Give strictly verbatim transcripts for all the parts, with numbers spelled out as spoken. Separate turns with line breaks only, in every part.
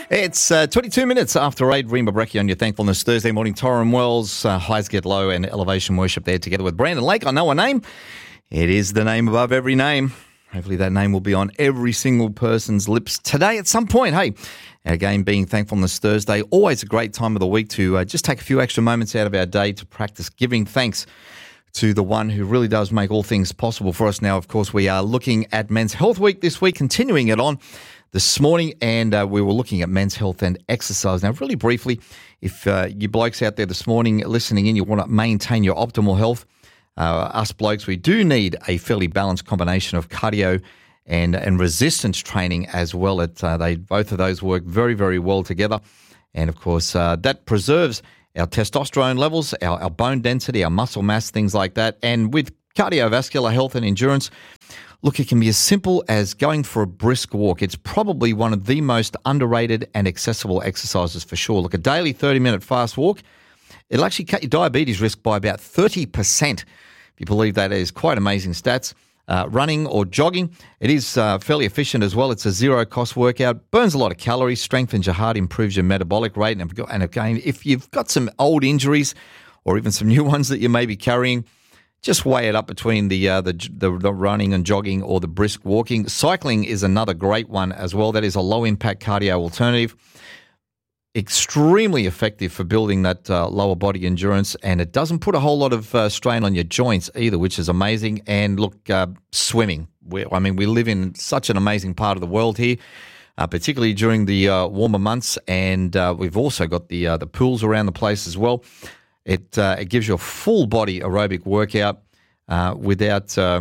It's uh, twenty-two minutes after eight. Rima Brecchi on your Thankfulness Thursday morning. Torren Wells, uh, Highs Get Low and Elevation Worship there together with Brandon Lake. I know a name. It is the name above every name. Hopefully that name will be on every single person's lips today at some point. Hey, again, being Thankfulness Thursday, always a great time of the week to uh, just take a few extra moments out of our day to practice giving thanks to the one who really does make all things possible for us. Now, of course, we are looking at Men's Health Week this week, continuing it on this morning, and uh, we were looking at men's health and exercise. Now, really briefly, if uh, you blokes out there this morning listening in, you want to maintain your optimal health, uh, us blokes, we do need a fairly balanced combination of cardio and and resistance training as well. It, uh, they both of those work very, very well together, and of course, uh, that preserves our testosterone levels, our, our bone density, our muscle mass, things like that. And with cardiovascular health and endurance, look, it can be as simple as going for a brisk walk. It's probably one of the most underrated and accessible exercises for sure. Look, a daily thirty-minute fast walk, it'll actually cut your diabetes risk by about thirty percent. If you believe that is quite amazing stats. Uh, running or jogging, it is uh, fairly efficient as well. It's a zero-cost workout, burns a lot of calories, strengthens your heart, improves your metabolic rate. And and again, if you've got some old injuries or even some new ones that you may be carrying, just weigh it up between the, uh, the the the running and jogging or the brisk walking. Cycling is another great one as well. That is a low-impact cardio alternative. Extremely effective for building that uh, lower body endurance, and it doesn't put a whole lot of uh, strain on your joints either, which is amazing. And look, uh, swimming. We, I mean, we live in such an amazing part of the world here, uh, particularly during the uh, warmer months, and uh, we've also got the uh, the pools around the place as well. It uh, it gives you a full body aerobic workout uh, without uh,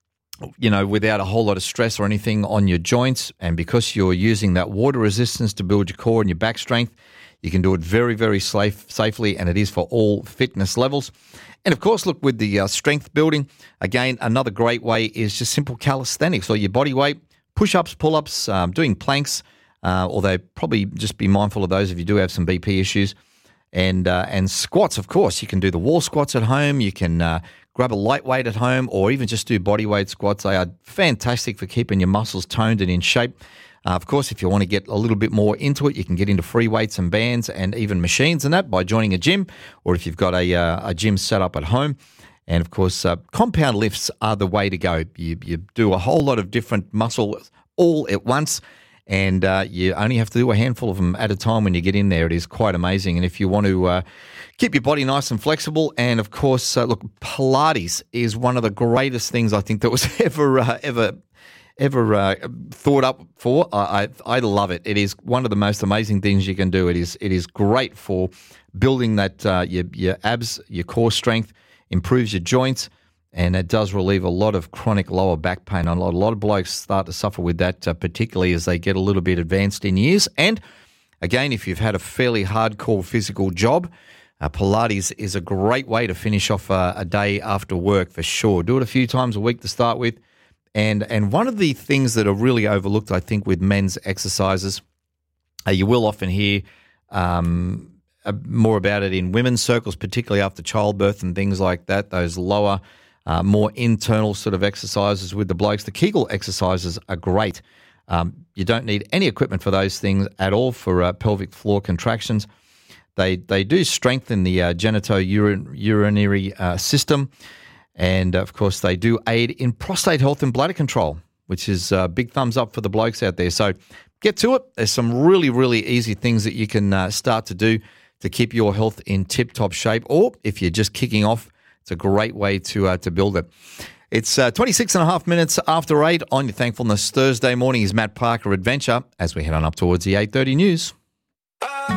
you know without a whole lot of stress or anything on your joints. And because you're using that water resistance to build your core and your back strength, you can do it very very safe safely, and it is for all fitness levels. And of course, look, with the uh, strength building, again, another great way is just simple calisthenics or your body weight, push-ups, pull-ups, um, doing planks. Uh, although probably just be mindful of those if you do have some B P issues. And uh, and squats, of course. You can do the wall squats at home. You can uh, grab a lightweight at home, or even just do body weight squats. They are fantastic for keeping your muscles toned and in shape. Uh, of course, if you want to get a little bit more into it, you can get into free weights and bands and even machines and that by joining a gym, or if you've got a, uh, a gym set up at home. And of course, uh, compound lifts are the way to go. You, you do a whole lot of different muscles all at once, and uh, you only have to do a handful of them at a time when you get in there. It is quite amazing. And if you want to uh, keep your body nice and flexible, and of course, uh, look, Pilates is one of the greatest things I think that was ever, uh, ever, ever uh, thought up for. I, I I love it. It is one of the most amazing things you can do. It is it is great for building that uh, your your abs, your core strength, improves your joints. And it does relieve a lot of chronic lower back pain. A lot, a lot of blokes start to suffer with that, uh, particularly as they get a little bit advanced in years. And again, if you've had a fairly hardcore physical job, uh, Pilates is a great way to finish off uh, a day after work for sure. Do it a few times a week to start with. And and one of the things that are really overlooked, I think, with men's exercises, uh, you will often hear um, uh, more about it in women's circles, particularly after childbirth and things like that, those lower Uh, more internal sort of exercises with the blokes. The Kegel exercises are great. Um, you don't need any equipment for those things at all for uh, pelvic floor contractions. They they do strengthen the uh, genitourinary uh, system, and of course they do aid in prostate health and bladder control, which is a uh, big thumbs up for the blokes out there. So get to it. There's some really, really easy things that you can uh, start to do to keep your health in tip-top shape, or if you're just kicking off, it's a great way to uh, to build it. It's uh, twenty-six and a half minutes after eight on your Thankfulness Thursday morning. Is Matt Parker Adventure as we head on up towards the eight thirty news.